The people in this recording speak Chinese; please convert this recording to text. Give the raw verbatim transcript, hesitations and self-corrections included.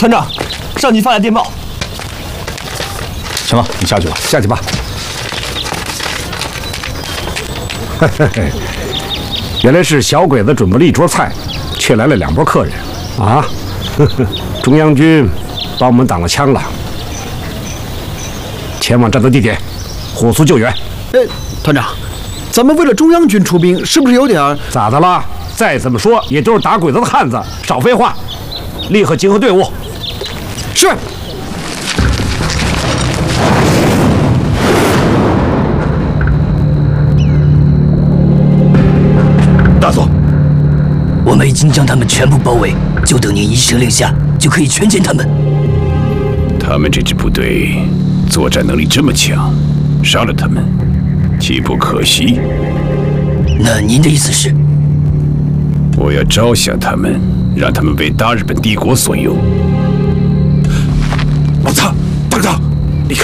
团长，上级发来电报。 行了，你下去吧， 下去吧。嘿嘿嘿，原来是小鬼子准备了一桌菜，却来了两拨客人，啊！呵呵，中央军帮我们挡了枪了，前往战斗地点，火速救援。 哎，团长，咱们为了中央军出兵，是不是有点…… 咋的啦？再怎么说也都是打鬼子的汉子，少废话，立刻集合队伍。 是。 大佐， 我们已经将他们全部包围，就等您一声令下，就可以全歼他们。 他们这支部队作战能力这么强，杀了他们，岂不可惜？ 那您的意思是？ 我要招降他们，让他们为大日本帝国所用。